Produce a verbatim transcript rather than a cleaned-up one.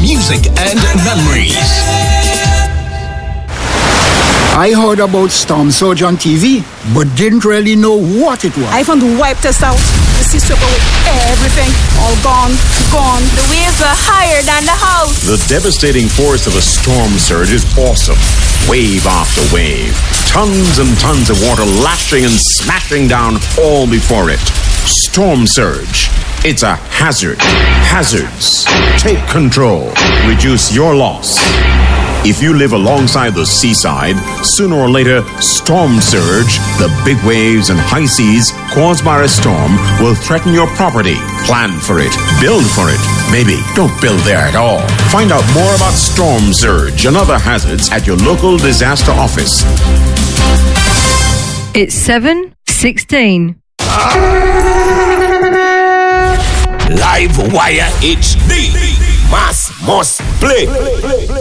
music and memories. I heard about Storm Surge on T V, but didn't really know what it was. I even wiped us out. The sea swept away everything. All gone, gone. The waves were higher than the house. The devastating force of a storm surge is awesome. Wave after wave. Tons and tons of water lashing and smashing down all before it. Storm surge. It's a hazard. Hazards. Take control. Reduce your loss. If you live alongside the seaside, sooner or later, storm surge, the big waves and high seas caused by a storm will threaten your property. Plan for it. Build for it. Maybe don't build there at all. Find out more about storm surge and other hazards at your local disaster office. It's seven sixteen. Live Wire H D. Mass must play.